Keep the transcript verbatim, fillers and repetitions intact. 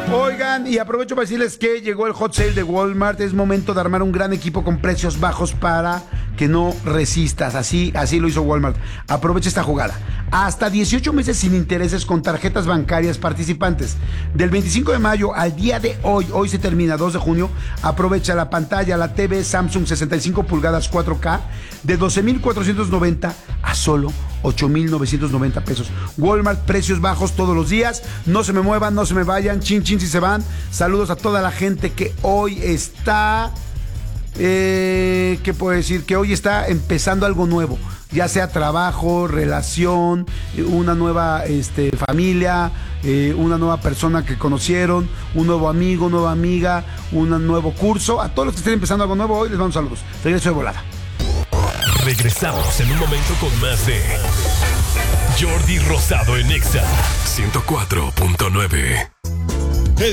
Oigan, y aprovecho para decirles que llegó el hot sale de Walmart. Es momento de armar un gran equipo con precios bajos para que no resistas. Así, así lo hizo Walmart. Aprovecha esta jugada. Hasta dieciocho meses sin intereses con tarjetas bancarias participantes. Del veinticinco de mayo al día de hoy, hoy se termina, dos de junio, aprovecha la pantalla, la T V Samsung sesenta y cinco pulgadas cuatro K de doce mil cuatrocientos noventa a solo ocho mil novecientos noventa pesos. Walmart, precios bajos todos los días. No se me muevan, no se me vayan. Chin, chin, si se van. Saludos a toda la gente que hoy está... Eh, ¿Qué puedo decir? Que hoy está empezando algo nuevo. Ya sea trabajo, relación, una nueva este, familia, eh, una nueva persona que conocieron, un nuevo amigo, nueva amiga, un nuevo curso. A todos los que estén empezando algo nuevo, hoy les mando saludos. Regreso de volada. Regresamos en un momento con más de Jordi Rosado en Exa ciento cuatro punto nueve.